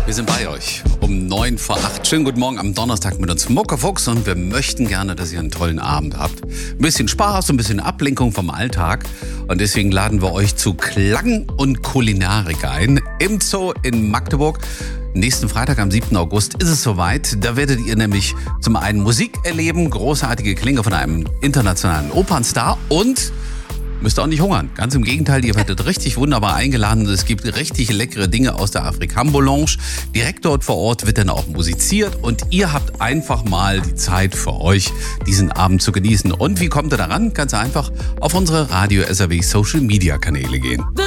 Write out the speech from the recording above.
Wir sind bei euch um 7:09. Schönen guten Morgen am Donnerstag mit uns Muckefuchs und wir möchten gerne, dass ihr einen tollen Abend habt. Ein bisschen Spaß, ein bisschen Ablenkung vom Alltag und deswegen laden wir euch zu Klang und Kulinarik ein im Zoo in Magdeburg. Nächsten Freitag am 7. August ist es soweit. Da werdet ihr nämlich zum einen Musik erleben, großartige Klänge von einem internationalen Opernstar und müsst auch nicht hungern. Ganz im Gegenteil, ihr werdet richtig wunderbar eingeladen. Es gibt richtig leckere Dinge aus der Afrikambolange. Direkt dort vor Ort wird dann auch musiziert und ihr habt einfach mal die Zeit für euch, diesen Abend zu genießen. Und wie kommt ihr daran? Ganz einfach, auf unsere Radio SAW Social Media Kanäle gehen.